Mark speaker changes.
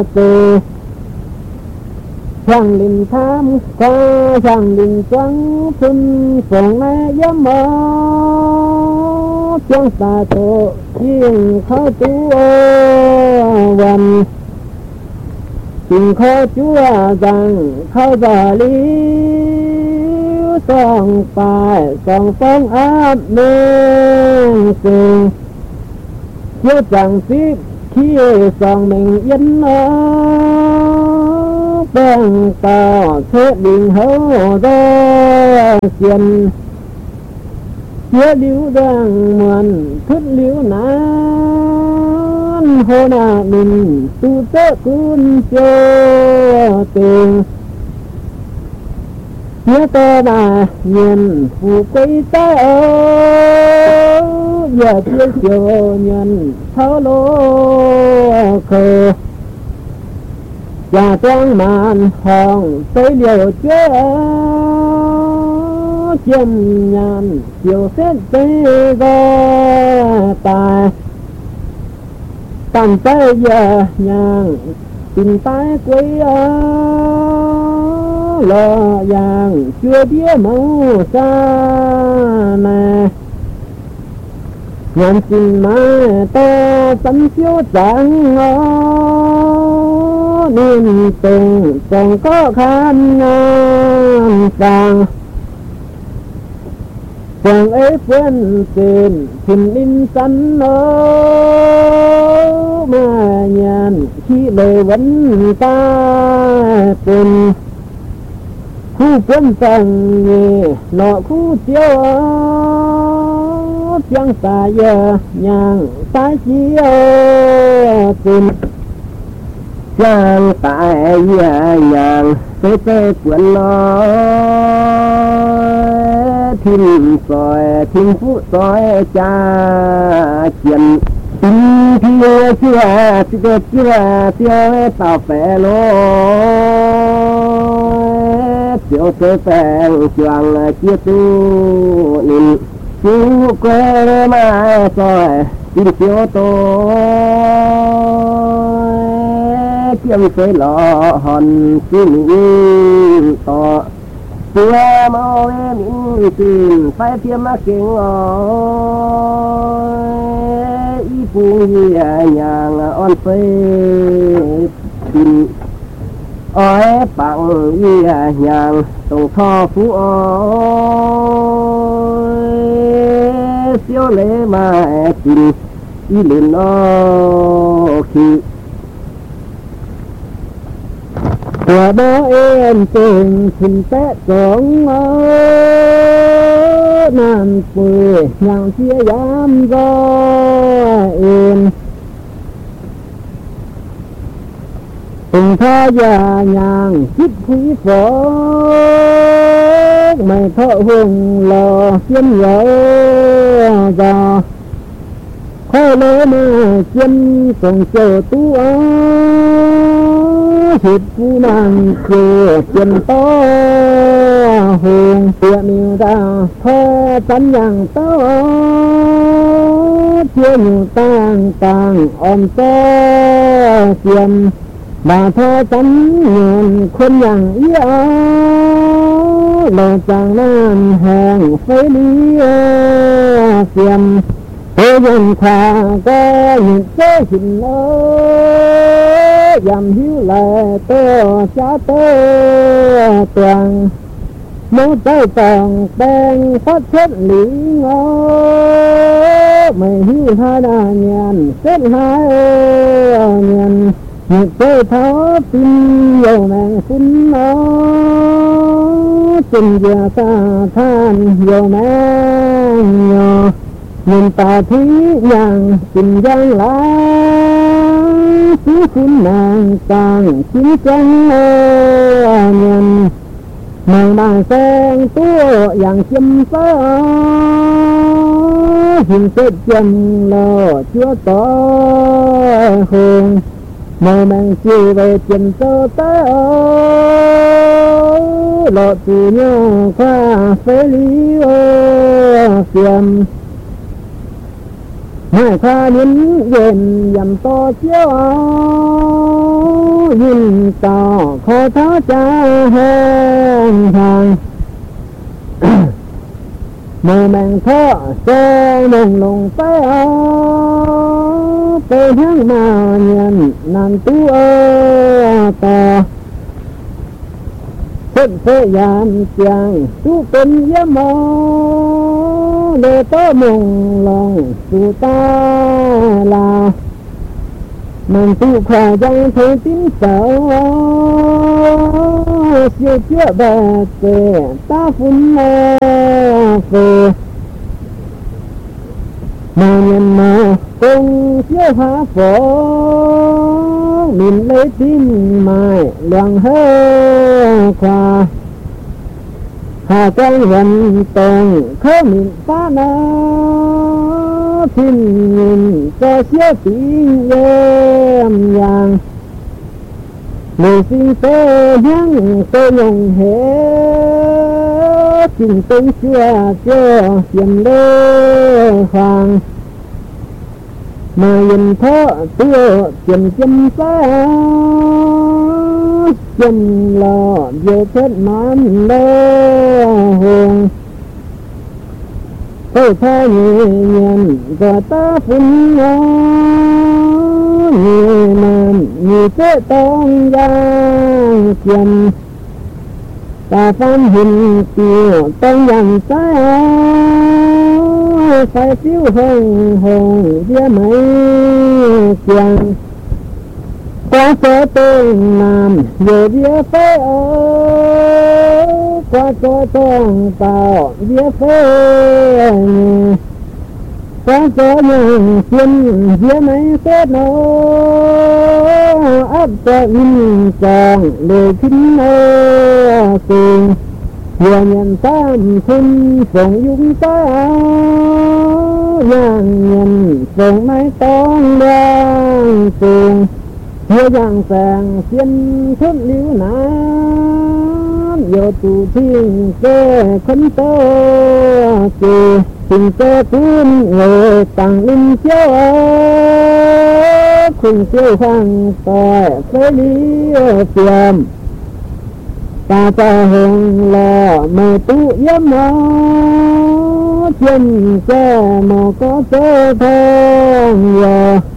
Speaker 1: từ chẳng linh tham qua chẳng linh trắng xuân phượng này giấm mơ chẳng ta tổ chiên khó chú văn tình khó chúa rằng khó giả lý song phải song phong áp nên tình chiếu chẳng xíp khi song mình yên nó bằng tàu thế đình hấu ra xiên chia liễu đang muôn thức liễu nán hô na mình tu tớ cún cho tình chia tơ mà nhìn phù quấy ta giờ chia chiều nhân tháo lô khờ và trang màn hòn tới liều chớ chiêm nhàn chiều xét tế ra tài tàn tay giờ nhàng tình tay quấy lò vàng chưa biết màu xa nè nhàn tình mà ta sắm chiếu chẳng nên tình còn có khăn vàng chàng ấy quên tiền thình linh sẵn mà nhàn khi lời vẫn ta tình khu quân tầng nghề nọ khu chiếu chẳng xa giờ nhàng ta chiếu tình chẳng tại nhàng tê tê quên nó thiên soi thiên phú soi cha chuyện tình kia chưa tao phải lo chiều tê phèn choàng chia tu nín chú quê mà soi tin chiều tôi kiếm tới lọ hòn xin to tua mau mình tìm phải tiêm mà kinh ý phụ nhàng on phê tìm ôi bằng nhàng tổng thọ phú siêu lễ mà tìm ý lên nó khi của đó em tình xin té sống nam quê nhàng chia dám do em tình tha già nhàng chít quý phó mày thọ hùng lò chiên nhớ giò khó lỡ mà chiên tổng chờ tu thịt phu nàng cười chân to hùng tiệm yêu ra thơ chắn nhàng to chia nhiều tàng tàng ôm to xiêm bà thơ chắn nhìn khuôn nhàng yếu lời chàng nan hàng phế lý xiêm thế dân thà có những chế hình dằm hiếu lệ tơ cha tơ toàn mong tới toàn đen phát xuất lý ngô mày hiếu hai đà nhàn xét hai nhàn nhịp tơ tháo tin dầu nàng phun nó tình giờ ta than dầu nàng nhỏ nhìn ta thí nhàng tình giang lá chú phun nàng càng chiến tranh nhìn nàng bàn sen tua dạng chim sớ hình tết chân lò chúa tỏ hồn mời nàng chiều về chân tơ tớ lọ từ nhau qua phế lý xiêm hai khoa nín dền dầm to chiếu ยินต่อขอท้อจะแห้งทางเมื่อแมงท่อแซ่ลงลงไปเอาไปทั้งมาเงียนนันตัวต่อเพิ่นพยายามเจียงตู้เป็นยะมอเดต้อมงลองสู่ตาลามันตู้ข่ายังเธอติ้นเสาเสียเชื่อแบบเตตาฝุ่นแลเฟมาเงินมาคงเชื่อหาฝนมินเลยทิ้งไม้เลี้ยงเฮ่ควาหาจังวันตรงเขามินฟ้านาทิ้งเงินก็เสียปีเยี่ยมอย่างในสิ่งเตยังเตยงเหสิ่งเตยเชื่อเจ้าเสียมเล่ฟังมาเย็นเถอะตัวเจียมเจียมฟ้าเจียมหล่อเยอะเช็ดมันเล่หงเท่าเท่าเงียนก็ตาฝุ่นเงามีมันมีเจ้าต้องยางเจียมตาฟันหินเตียวต้องยังใจใส่ผิวหงหงเดียไหมเจียงกว่าเจอต้นน้ำเยอะเดียเฟ้อกว่าเจอต้นเต่าเดียเฟ้กว่าเจอยังเชียนเดียไหมเส้นโนอับจะวินจองเลยขึ้นโนสูงเฮียยันตามคุณส่งยุงตาย่างเงินส่งไม้ต้องแดงสูงเฮียย่างแสงเชียนทุนลิ้วน้ำโยตูทิ้งเจ้คนโตจีสิ่งเจ้พื้นเงยต่างลิ้นเชี่ยวคุณเชี่ยวฟังต่อเฟลีเปียมตาจะหงหล่อไม่ตุยมอเทียนแก่หมอก็เจอทองยอ